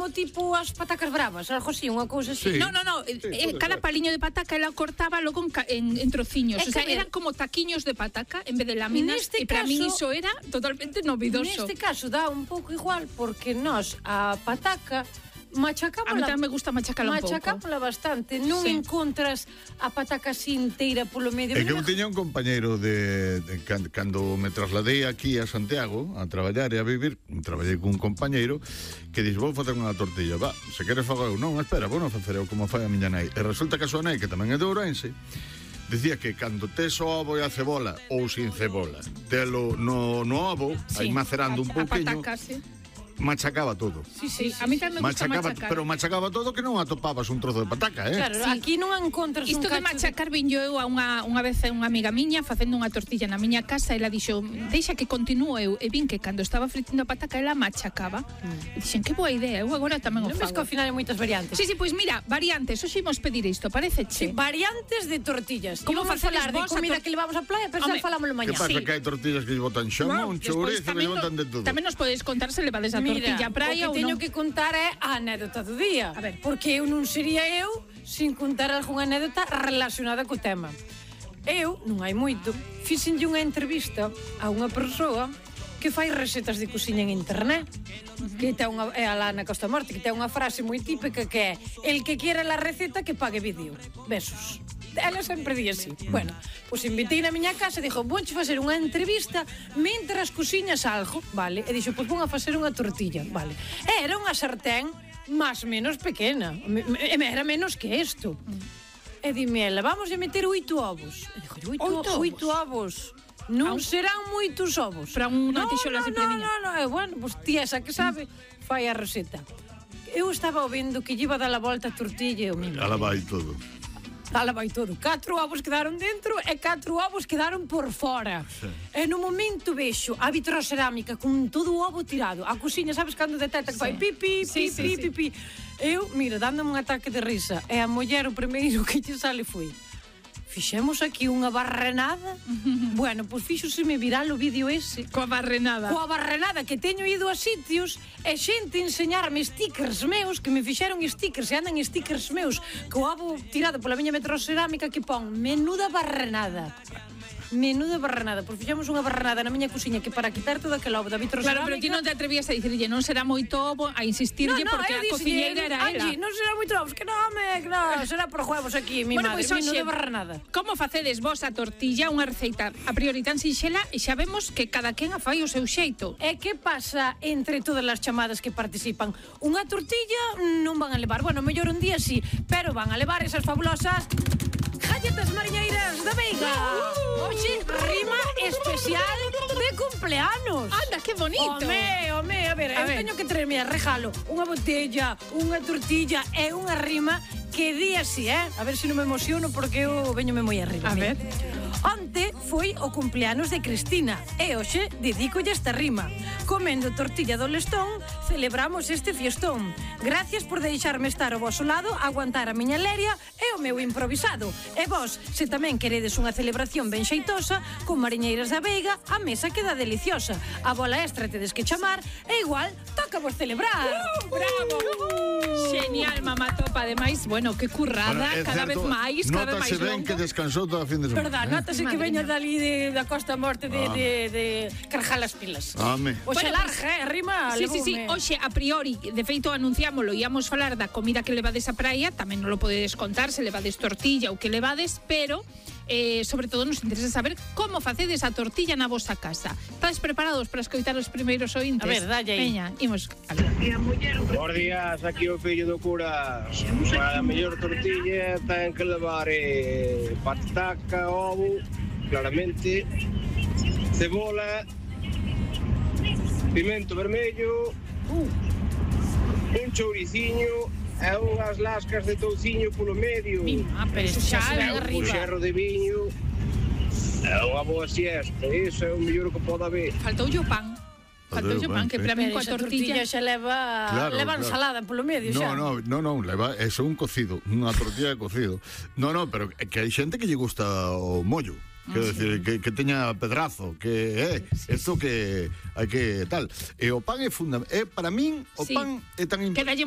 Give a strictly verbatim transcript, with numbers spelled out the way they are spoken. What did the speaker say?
algo tipo as patacas bravas, algo así, unha cousa así. Sí. No, no, no, sí, eh, cada paliño de pataca ela cortaba logo en, en, en trociños, es o sea, que eran como taquiños de pataca en vez de láminas, e para min iso era totalmente novidoso. Neste caso dá un pouco igual, porque nós a pataca machacámola. A mí tamén me gusta machacala un pouco. Machacámola bastante, non sí. encontras a pataca así inteira polo medio. É que eu tiña un compañeiro de, de cando, cando me trasladei aquí a Santiago a traballar e a vivir, traballei cun compañeiro que dixo, vou facer unha tortilla, va, se queres fago eu, non, espera, vou non facer eu como fai a miña nai. E resulta que a súa nai, que tamén é de Ourense, dicía que cando tes o ovo e a cebola, ou sin cebola, telo no, no ovo, sí. aí macerando un pouquinho, a pataca, sí. machacaba todo. Sí, sí, a mí tamén me gusta machacaba, machacar. Pero machacaba todo que non atopabas un trozo de pataca, eh? Claro, sí. aquí non encontras Isto un de machacar vin eu a unha, unha vez a unha amiga miña facendo unha tortilla na miña casa, ela dixo, deixa que continúe eu, e vin que cando estaba fritindo a pataca ela machacaba. Mm. E dixen, que boa idea, eu agora tamén o fago. Non ves que ao final hai moitas variantes. Sí, sí, pois mira, variantes, hoxe imos pedir isto, pareceche? Sí, variantes de tortillas. Como falar de comida que levamos á playa, pero xa falámoslo mañá. Que pasa sí. que hai tortillas que lle botan xamón, chourizo, que lle botan de todo. Tamén nos podes contar se levades a tortilla á praia. O que teño que contar é a anécdota do día. A ver. Porque eu non sería eu sin contar algunha anécdota relacionada co tema. Eu, non hai moito, fixenlle unha entrevista a unha persoa que fai recetas de cociña en internet, uh-huh. que ten unha, é a Lana Costa Morte, que ten unha frase moi típica que é el que quiera la receta que pague vídeo. Besos. Ela sempre di así. Bueno, pois pues invitei na miña casa e dixo, vouche facer unha entrevista mentras cociñas algo, vale? E dixo, pois pues, vou a facer unha tortilla, vale? E era unha sartén máis menos pequena, e era menos que isto. Mm. E dime ela, vamos a meter oito ovos. E dixo, oito, oito, oito ovos? Non serán moitos ovos. Para unha tixola no, de no, no, no, no, bueno, pois pues, tía esa que sabe, fai a receta. Eu estaba vendo que lle iba a dar a volta a tortilla e o mismo. Ala vai todo. Ala vai todo. Catro ovos quedaron dentro e catro ovos quedaron por fora. Sí. E no momento vexo a vitrocerámica con todo o ovo tirado. A cociña, sabes cando detecta que sí. fai pipi, sí, pipi, sí, sí. pipi. Eu, mira, dándome un ataque de risa. E a muller o primeiro que lle sale foi: fixemos aquí unha barrenada. Bueno, pois fíxoseme viral o vídeo ese. Coa barrenada. Coa barrenada, que teño ido a sitios e xente enseñarme stickers meus, que me fixeron stickers, e andan stickers meus co ovo tirado pola miña metrocerámica que pon menuda barrenada. Menuda barrenada, pois fixemos unha barrenada na miña cociña que para quitar todo aquel ovo da vitrocerámica. Claro, pero ti non te atrevías a dicirlle, non será moito ovo, a insistirlle, no, no, porque a cociñeira era ela. Angie, non será moito ovo, que non, me, que non, será por juegos aquí, mi bueno, madre, pues, menuda barrenada. Como facedes vos a tortilla, unha receita a priori tan sinxela, e xa vemos que cada quen a fai o seu xeito. E que pasa entre todas as chamadas que participan? Unha tortilla non van a levar, bueno, mellor un día sí, pero van a levar esas fabulosas galletas mariñeiras da Veiga. Uh, Oxe, rima especial de cumpleanos. Anda, que bonito. Home, home, a ver, a eu ver. teño que traerme a regalo unha botella, unha tortilla e unha rima que di así, eh? A ver se non me emociono porque eu veñome moi arriba. A ver. Onte foi o cumpleanos de Cristina e hoxe dedícolle esta rima. Comendo tortilla do Lestón, celebramos este fiestón. Gracias por deixarme estar ao vosso lado, aguantar a miña leria e o meu improvisado. E vos, se tamén queredes unha celebración ben xeitosa, con mariñeiras da Veiga, a mesa queda deliciosa. A bola extra tedes que chamar e igual toca vos celebrar. Uh, bravo! Uh. Genial, mamá topa. Ademais, bueno, que currada, bueno, cada certo, vez máis, cada vez máis longa. Notase ben que descansou toda a fin de semana. Verdad, eh? Notase que veño dali de, da Costa Morte de, ah. de, de carjar as pilas. Ame. Oxe, bueno, larga, eh, rima. Sí, sí, sí, oxe, a priori, de feito anunciámolo, íamos falar da comida que levades a praia, tamén non lo podedes contar, se levades tortilla ou que levades, pero eh, sobre todo nos interesa saber como facedes a tortilla na vosa casa. Estades preparados para escoitar os primeiros ointes? A ver, dalle aí. Veña, imos. Bos días, aquí o fillo do cura. Para a mellor tortilla ten que levar eh, pataca, ovo, claramente, cebola, pimento vermello, uh. un chouriciño e unhas lascas de touciño polo medio. Ah, pero eso xa é un xerro de viño e unha boa siesta. Iso é o mellor que pode haber. Faltoulle o pan. Faltoulle o pan, que para mí coa tortilla xa leva claro, leva ensalada claro. polo medio xa. No, no, no, no, leva eso un cocido, unha tortilla de cocido. No, no, pero que hai xente que lle gusta o mollo. Quero ah, decir, sí. que, que teña pedrazo, que é, eh, sí, isto sí. que hai que tal. E o pan é fundamental. Eh, para min, o sí. pan é tan importante.